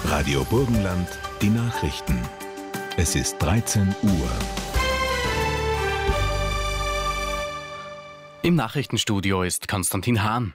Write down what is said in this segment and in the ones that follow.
Radio Burgenland, die Nachrichten. Es ist 13 Uhr. Im Nachrichtenstudio ist Konstantin Hahn.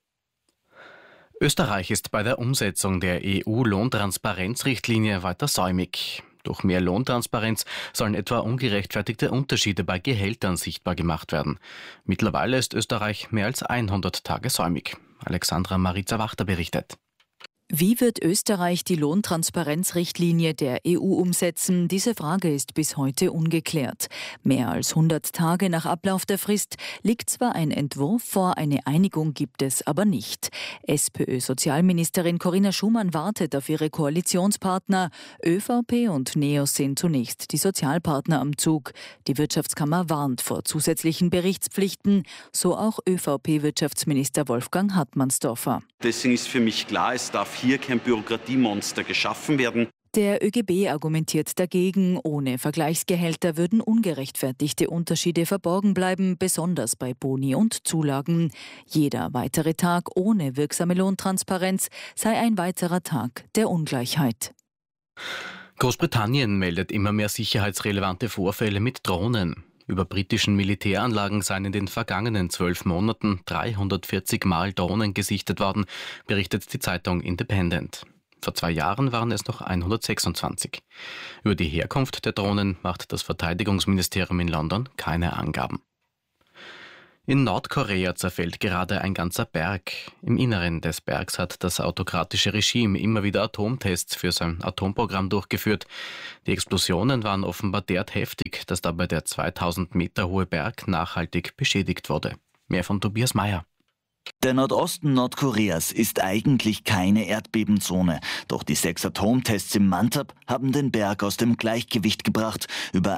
Österreich ist bei der Umsetzung der EU-Lohntransparenzrichtlinie weiter säumig. Durch mehr Lohntransparenz sollen etwa ungerechtfertigte Unterschiede bei Gehältern sichtbar gemacht werden. Mittlerweile ist Österreich mehr als 100 Tage säumig. Alexandra Mariza-Wachter berichtet. Wie wird Österreich die Lohntransparenzrichtlinie der EU umsetzen? Diese Frage ist bis heute ungeklärt. Mehr als 100 Tage nach Ablauf der Frist liegt zwar ein Entwurf vor, eine Einigung gibt es aber nicht. SPÖ-Sozialministerin Corinna Schumann wartet auf ihre Koalitionspartner. ÖVP und NEOS sind zunächst die Sozialpartner am Zug. Die Wirtschaftskammer warnt vor zusätzlichen Berichtspflichten, so auch ÖVP-Wirtschaftsminister Wolfgang Hartmannsdorfer. Deswegen ist für mich klar, es darf hier kein Bürokratiemonster geschaffen werden. Der ÖGB argumentiert dagegen, ohne Vergleichsgehälter würden ungerechtfertigte Unterschiede verborgen bleiben, besonders bei Boni und Zulagen. Jeder weitere Tag ohne wirksame Lohntransparenz sei ein weiterer Tag der Ungleichheit. Großbritannien meldet immer mehr sicherheitsrelevante Vorfälle mit Drohnen. Über britischen Militäranlagen seien in den vergangenen 12 Monaten 340 Mal Drohnen gesichtet worden, berichtet die Zeitung Independent. Vor 2 Jahren waren es noch 126. Über die Herkunft der Drohnen macht das Verteidigungsministerium in London keine Angaben. In Nordkorea zerfällt gerade ein ganzer Berg. Im Inneren des Bergs hat das autokratische Regime immer wieder Atomtests für sein Atomprogramm durchgeführt. Die Explosionen waren offenbar derart heftig, dass dabei der 2000 Meter hohe Berg nachhaltig beschädigt wurde. Mehr von Tobias Mayer. Der Nordosten Nordkoreas ist eigentlich keine Erdbebenzone. Doch die 6 Atomtests im Mantab haben den Berg aus dem Gleichgewicht gebracht. Über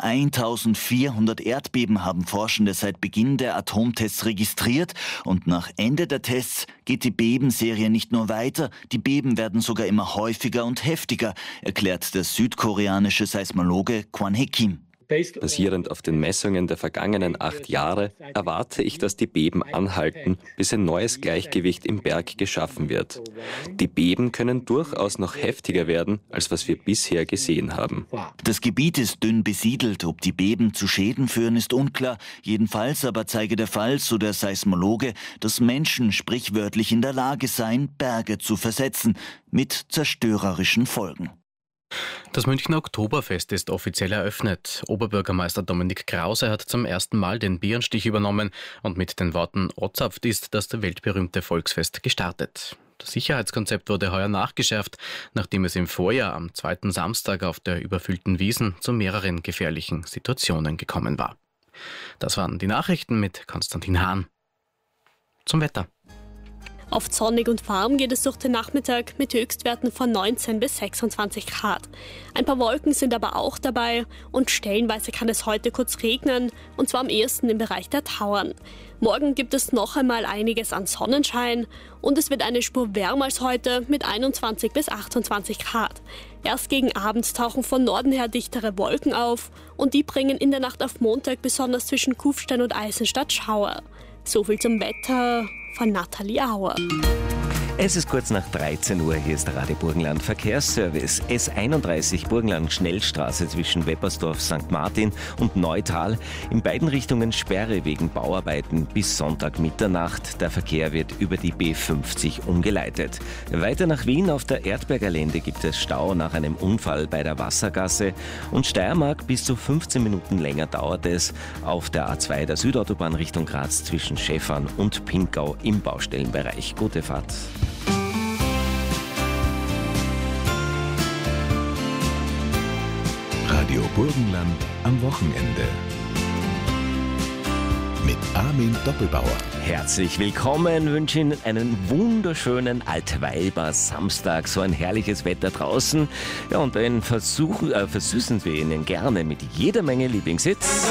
1400 Erdbeben haben Forschende seit Beginn der Atomtests registriert. Und nach Ende der Tests geht die Bebenserie nicht nur weiter, die Beben werden sogar immer häufiger und heftiger, erklärt der südkoreanische Seismologe Kwon Hae-kim. Basierend auf den Messungen der vergangenen 8 Jahre erwarte ich, dass die Beben anhalten, bis ein neues Gleichgewicht im Berg geschaffen wird. Die Beben können durchaus noch heftiger werden, als was wir bisher gesehen haben. Das Gebiet ist dünn besiedelt. Ob die Beben zu Schäden führen, ist unklar. Jedenfalls aber zeige der Fall, so der Seismologe, dass Menschen sprichwörtlich in der Lage seien, Berge zu versetzen, mit zerstörerischen Folgen. Das Münchner Oktoberfest ist offiziell eröffnet. Oberbürgermeister Dominik Krause hat zum ersten Mal den Bierenstich übernommen und mit den Worten "Ozapft" ist das weltberühmte Volksfest gestartet. Das Sicherheitskonzept wurde heuer nachgeschärft, nachdem es im Vorjahr am 2. Samstag auf der überfüllten Wiesn zu mehreren gefährlichen Situationen gekommen war. Das waren die Nachrichten mit Konstantin Hahn. Zum Wetter. Oft sonnig und warm geht es durch den Nachmittag mit Höchstwerten von 19 bis 26 Grad. Ein paar Wolken sind aber auch dabei und stellenweise kann es heute kurz regnen, und zwar am ehesten im Bereich der Tauern. Morgen gibt es noch einmal einiges an Sonnenschein und es wird eine Spur wärmer als heute mit 21 bis 28 Grad. Erst gegen Abend tauchen von Norden her dichtere Wolken auf und die bringen in der Nacht auf Montag besonders zwischen Kufstein und Eisenstadt Schauer. So viel zum Wetter von Nathalie Auer. Es ist kurz nach 13 Uhr, hier ist der Radio Burgenland Verkehrsservice. S31 Burgenland Schnellstraße zwischen Weppersdorf, St. Martin und Neutal. In beiden Richtungen Sperre wegen Bauarbeiten bis Sonntag Mitternacht. Der Verkehr wird über die B50 umgeleitet. Weiter nach Wien auf der Erdberger Lände gibt es Stau nach einem Unfall bei der Wassergasse. Und Steiermark bis zu 15 Minuten länger dauert es auf der A2 der Südautobahn Richtung Graz zwischen Schäfern und Pinkau im Baustellenbereich. Gute Fahrt. Radio Burgenland am Wochenende. Mit Armin Doppelbauer. Herzlich willkommen, wünsche Ihnen einen wunderschönen Altweiber Samstag, so ein herrliches Wetter draußen. Ja, und den versüßen wir Ihnen gerne mit jeder Menge Lieblingshits.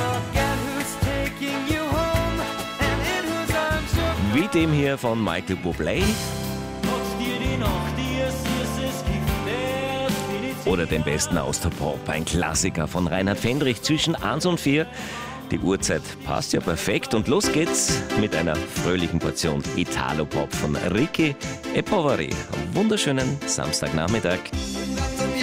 Wie dem hier von Michael Bublé. Oder den besten Austropop, ein Klassiker von Reinhard Fendrich zwischen 1 und 4. Die Uhrzeit passt ja perfekt und los geht's mit einer fröhlichen Portion Italo-Pop von Ricky e Poveri. Wunderschönen Samstagnachmittag.